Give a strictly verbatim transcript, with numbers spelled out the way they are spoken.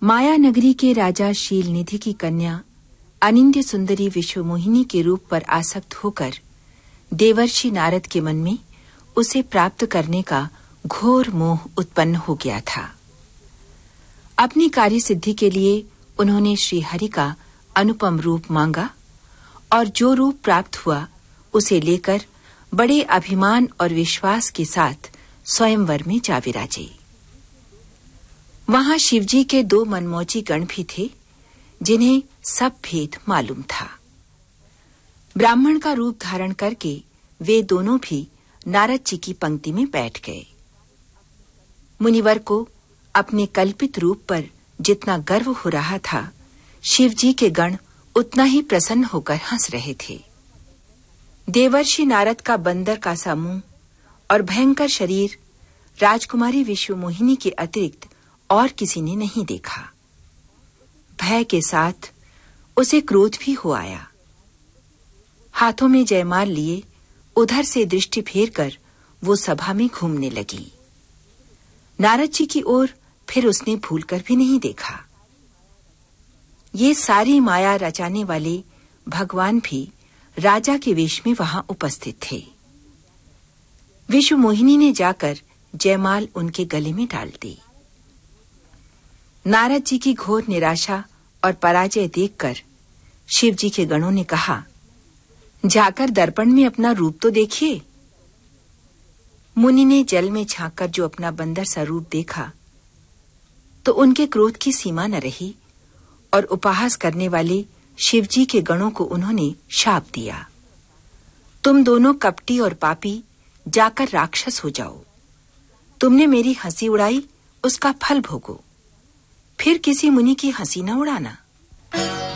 माया नगरी के राजा शीलनिधि की कन्या अनिंद्य सुंदरी विश्वमोहिनी के रूप पर आसक्त होकर देवर्षि नारद के मन में उसे प्राप्त करने का घोर मोह उत्पन्न हो गया था। अपनी कार्य सिद्धि के लिए उन्होंने श्रीहरि का अनुपम रूप मांगा और जो रूप प्राप्त हुआ उसे लेकर बड़े अभिमान और विश्वास के साथ स्वयंवर में जा विराजे। वहां शिवजी के दो मनमौजी गण भी थे जिन्हें सब भेद मालूम था। ब्राह्मण का रूप धारण करके वे दोनों भी नारद जी की पंक्ति में बैठ गए। मुनिवर को अपने कल्पित रूप पर जितना गर्व हो रहा था, शिवजी के गण उतना ही प्रसन्न होकर हंस रहे थे। देवर्षि नारद का बंदर का सा मुंह और भयंकर शरीर राजकुमारी विश्वमोहिनी के अतिरिक्त और किसी ने नहीं देखा। भय के साथ उसे क्रोध भी हो आया। हाथों में जयमाल लिए उधर से दृष्टि फेरकर वो सभा में घूमने लगी। नारद जी की ओर फिर उसने भूलकर भी नहीं देखा। ये सारी माया रचाने वाले भगवान भी राजा के वेश में वहां उपस्थित थे। विश्वमोहिनी ने जाकर जयमाल उनके गले में डाल दी। नारद जी की घोर निराशा और पराजय देखकर शिव जी के गणों ने कहा, जाकर दर्पण में अपना रूप तो देखिए। मुनि ने जल में झांककर जो अपना बंदर सा रूप देखा तो उनके क्रोध की सीमा न रही और उपहास करने वाले शिवजी के गणों को उन्होंने शाप दिया, तुम दोनों कपटी और पापी जाकर राक्षस हो जाओ। तुमने मेरी हंसी उड़ाई, उसका फल भोगो। फिर किसी मुनि की हंसी न उड़ाना।